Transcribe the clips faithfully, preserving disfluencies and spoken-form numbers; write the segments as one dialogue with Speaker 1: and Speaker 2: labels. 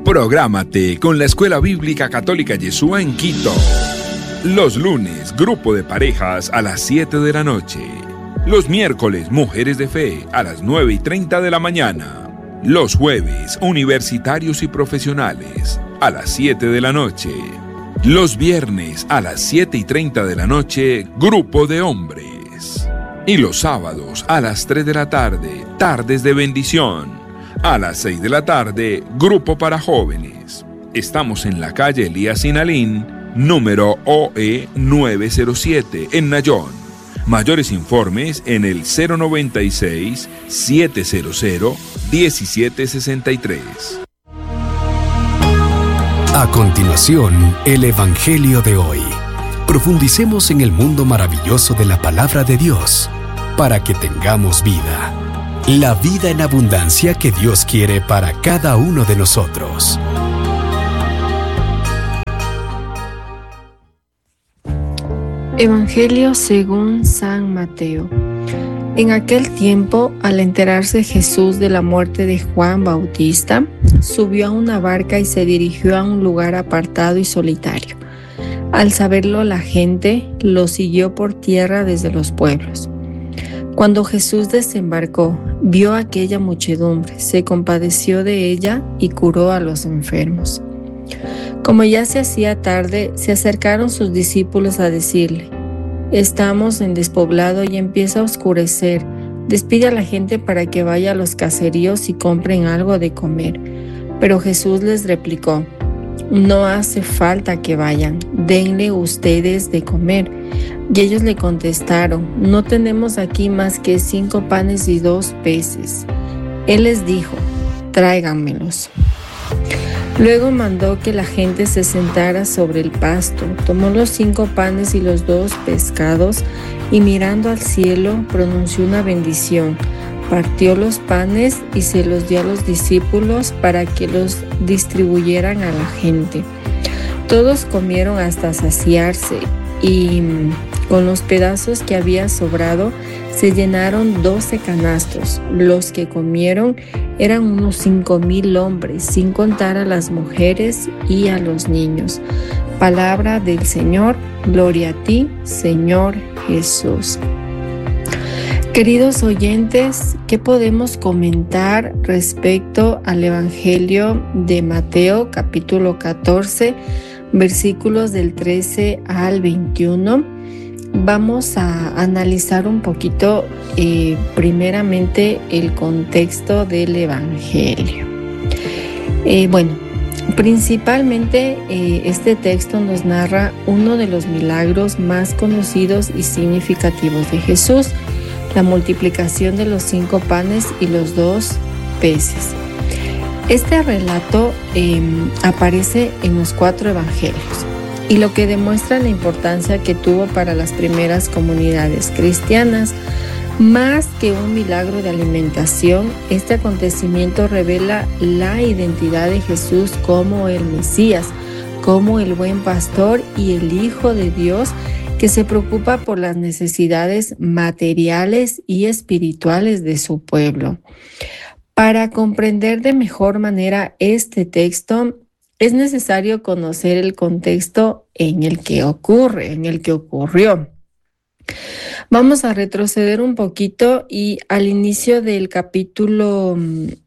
Speaker 1: Prográmate con la Escuela Bíblica Católica Yeshua en Quito. Los lunes, grupo de parejas a las siete de la noche. Los miércoles, mujeres de fe a las nueve y treinta de la mañana. Los jueves, universitarios y profesionales a las siete de la noche. Los viernes a las siete y treinta de la noche, grupo de hombres. Y los sábados a las tres de la tarde, tardes de bendición. A las seis de la tarde, grupo para jóvenes. Estamos en la calle Elías Sinalín, número O E nueve cero siete, en Nayón. Mayores informes en el cero noventa y seis, setecientos, diecisiete sesenta y tres.
Speaker 2: A continuación, el Evangelio de hoy. Profundicemos en el mundo maravilloso de la palabra de Dios, para que tengamos vida. La vida en abundancia que Dios quiere para cada uno de nosotros.
Speaker 3: Evangelio según San Mateo. En aquel tiempo, al enterarse Jesús de la muerte de Juan Bautista, subió a una barca y se dirigió a un lugar apartado y solitario. Al saberlo la gente, lo siguió por tierra desde los pueblos. Cuando Jesús desembarcó, vio a aquella muchedumbre, se compadeció de ella y curó a los enfermos. Como ya se hacía tarde, se acercaron sus discípulos a decirle: «Estamos en despoblado y empieza a oscurecer. Despide a la gente para que vaya a los caseríos y compren algo de comer». Pero Jesús les replicó: «No hace falta que vayan, denle ustedes de comer». Y ellos le contestaron: «No tenemos aquí más que cinco panes y dos peces». Él les dijo: «Tráiganmelos». Luego mandó que la gente se sentara sobre el pasto, tomó los cinco panes y los dos pescados, y mirando al cielo pronunció una bendición, partió los panes y se los dio a los discípulos para que los distribuyeran a la gente. Todos comieron hasta saciarse, y con los pedazos que había sobrado se llenaron doce canastos. Los que comieron eran unos cinco mil hombres, sin contar a las mujeres y a los niños. Palabra del Señor, gloria a ti, Señor Jesús. Queridos oyentes, ¿qué podemos comentar respecto al Evangelio de Mateo, capítulo catorce, versículos del trece al veintiuno? Vamos a analizar un poquito eh, primeramente el contexto del Evangelio. Eh, bueno, principalmente eh, este texto nos narra uno de los milagros más conocidos y significativos de Jesús, la multiplicación de los cinco panes y los dos peces. Este relato eh, aparece en los cuatro evangelios, y lo que demuestra la importancia que tuvo para las primeras comunidades cristianas. Más que un milagro de alimentación, este acontecimiento revela la identidad de Jesús como el Mesías, como el buen pastor y el Hijo de Dios, que se preocupa por las necesidades materiales y espirituales de su pueblo. Para comprender de mejor manera este texto, es necesario conocer el contexto en el que ocurre, en el que ocurrió. Vamos a retroceder un poquito y al inicio del capítulo,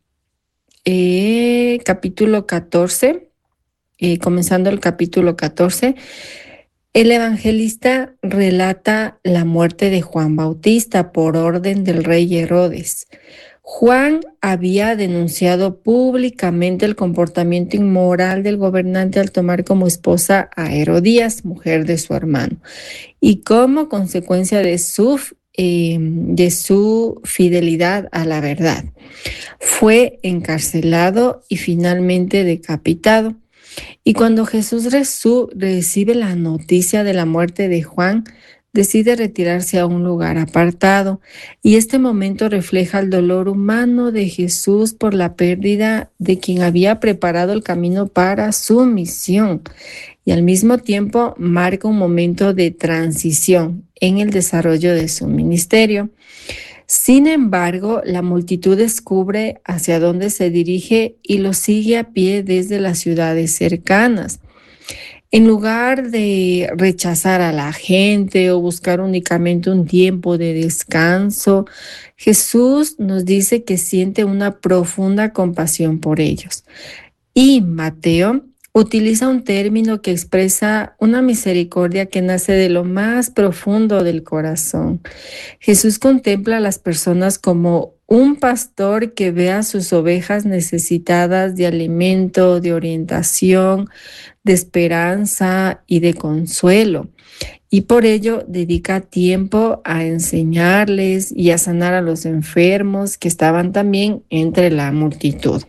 Speaker 3: eh, capítulo catorce, eh, comenzando el capítulo catorce, el evangelista relata la muerte de Juan Bautista por orden del rey Herodes. Juan había denunciado públicamente el comportamiento inmoral del gobernante al tomar como esposa a Herodías, mujer de su hermano, y como consecuencia de su, eh, de su fidelidad a la verdad. Fue encarcelado y finalmente decapitado. Y cuando Jesús resu- recibe la noticia de la muerte de Juan, decide retirarse a un lugar apartado, y este momento refleja el dolor humano de Jesús por la pérdida de quien había preparado el camino para su misión, y al mismo tiempo marca un momento de transición en el desarrollo de su ministerio. Sin embargo, la multitud descubre hacia dónde se dirige y lo sigue a pie desde las ciudades cercanas. En lugar de rechazar a la gente o buscar únicamente un tiempo de descanso, Jesús nos dice que siente una profunda compasión por ellos. Y Mateo utiliza un término que expresa una misericordia que nace de lo más profundo del corazón. Jesús contempla a las personas como un pastor que ve a sus ovejas necesitadas de alimento, de orientación, de esperanza y de consuelo. Y por ello dedica tiempo a enseñarles y a sanar a los enfermos que estaban también entre la multitud.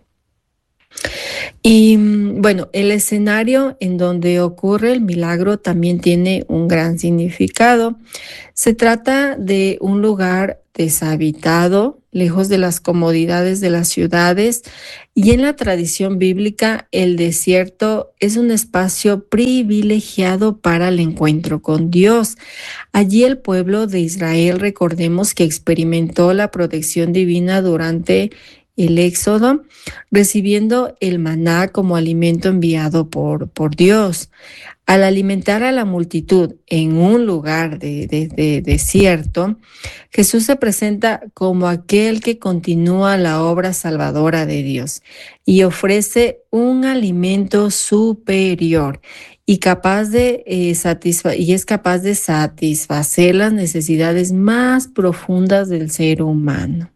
Speaker 3: Y bueno, el escenario en donde ocurre el milagro también tiene un gran significado. Se trata de un lugar deshabitado, lejos de las comodidades de las ciudades, y en la tradición bíblica el desierto es un espacio privilegiado para el encuentro con Dios. Allí el pueblo de Israel, recordemos que experimentó la protección divina durante el Éxodo, recibiendo el maná como alimento enviado por, por Dios. Al alimentar a la multitud en un lugar de, de, de desierto, Jesús se presenta como aquel que continúa la obra salvadora de Dios y ofrece un alimento superior y capaz de eh, satisfa- y es capaz de satisfacer las necesidades más profundas del ser humano.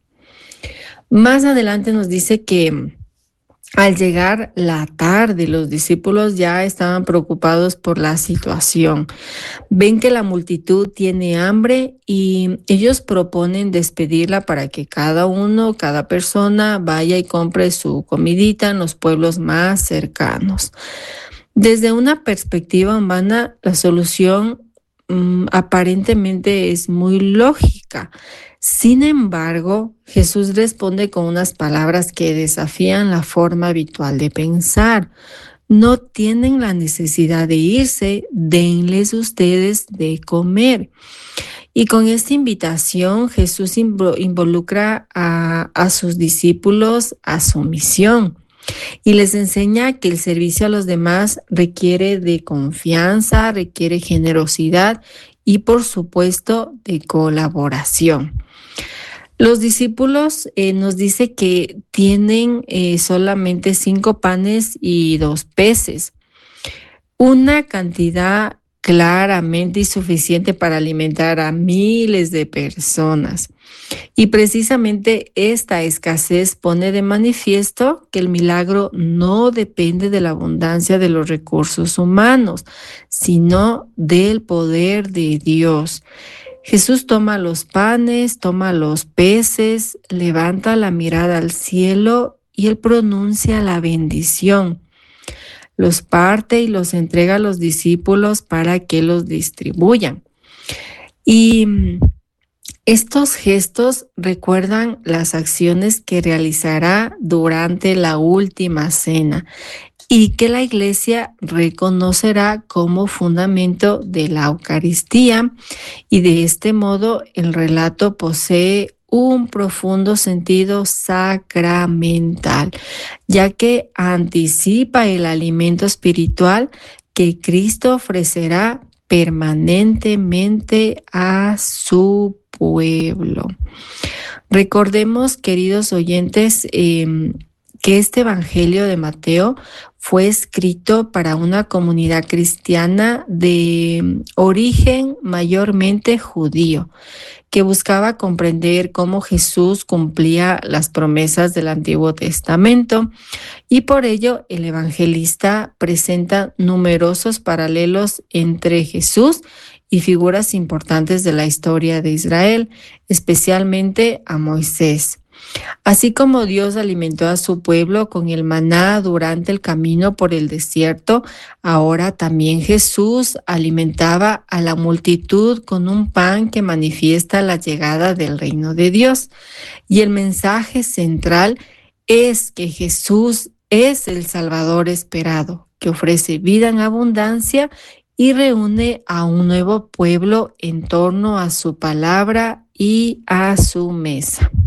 Speaker 3: Más adelante nos dice que al llegar la tarde, los discípulos ya estaban preocupados por la situación. Ven que la multitud tiene hambre y ellos proponen despedirla para que cada uno, cada persona vaya y compre su comidita en los pueblos más cercanos. Desde una perspectiva humana, la solución mmm, aparentemente es muy lógica. Sin embargo, Jesús responde con unas palabras que desafían la forma habitual de pensar. No tienen la necesidad de irse, denles ustedes de comer. Y con esta invitación, Jesús involucra a, a sus discípulos a su misión y les enseña que el servicio a los demás requiere de confianza, requiere generosidad y, por supuesto, de colaboración. Los discípulos eh, nos dice que tienen eh, solamente cinco panes y dos peces, una cantidad claramente insuficiente para alimentar a miles de personas. Y precisamente esta escasez pone de manifiesto que el milagro no depende de la abundancia de los recursos humanos, sino del poder de Dios. Jesús toma los panes, toma los peces, levanta la mirada al cielo y él pronuncia la bendición. Los parte y los entrega a los discípulos para que los distribuyan. Y estos gestos recuerdan las acciones que realizará durante la última cena y que la Iglesia reconocerá como fundamento de la Eucaristía, y de este modo el relato posee un profundo sentido sacramental, ya que anticipa el alimento espiritual que Cristo ofrecerá permanentemente a su pueblo. Recordemos, queridos oyentes, eh, que este Evangelio de Mateo fue escrito para una comunidad cristiana de origen mayormente judío, que buscaba comprender cómo Jesús cumplía las promesas del Antiguo Testamento, y por ello el evangelista presenta numerosos paralelos entre Jesús y figuras importantes de la historia de Israel, especialmente a Moisés. Así como Dios alimentó a su pueblo con el maná durante el camino por el desierto, ahora también Jesús alimentaba a la multitud con un pan que manifiesta la llegada del reino de Dios. Y el mensaje central es que Jesús es el Salvador esperado, que ofrece vida en abundancia y reúne a un nuevo pueblo en torno a su palabra y a su mesa.